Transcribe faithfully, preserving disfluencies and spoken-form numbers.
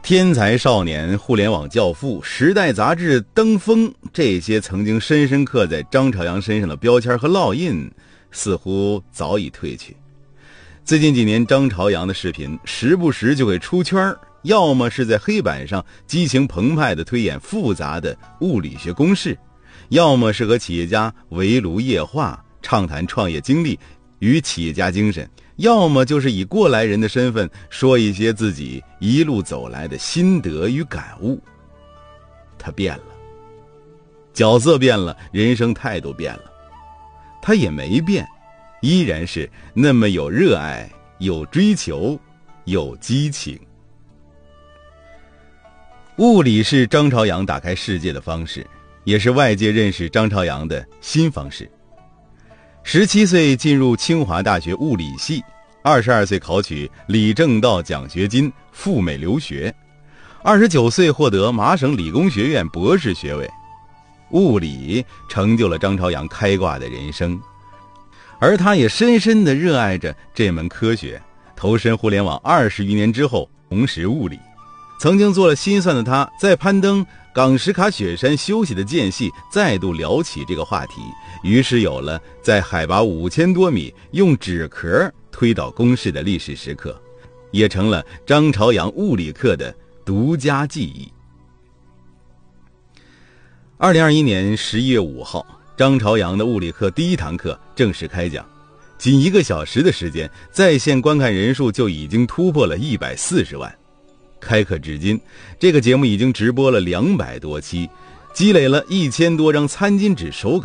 天才少年、互联网教父、时代杂志登峰，这些曾经深深刻在张朝阳身上的标签和烙印似乎早已褪去。最近几年张朝阳的视频时不时就会出圈，要么是在黑板上激情澎湃地推演复杂的物理学公式，要么是和企业家围炉夜话，畅谈创业经历与企业家精神，要么就是以过来人的身份说一些自己一路走来的心得与感悟。他变了，角色变了，人生态度变了，他也没变，依然是那么有热爱，有追求，有激情。物理是张朝阳打开世界的方式，也是外界认识张朝阳的新方式。十七岁进入清华大学物理系，二十二岁考取李政道奖学金赴美留学，二十九岁获得麻省理工学院博士学位。物理成就了张朝阳开挂的人生，而他也深深地热爱着这门科学。投身互联网二十余年之后，重拾物理。曾经做了心算的他，在攀登冈什卡雪山休息的间隙，再度聊起这个话题，于是有了在海拔五千多米用纸壳推导公式的历史时刻，也成了张朝阳物理课的独家记忆。二零二一年十一月五号，张朝阳的物理课第一堂课正式开讲，仅一个小时的时间，在线观看人数就已经突破了一百四十万。开课至今，这个节目已经直播了两百多期，积累了一千多张餐巾纸手稿。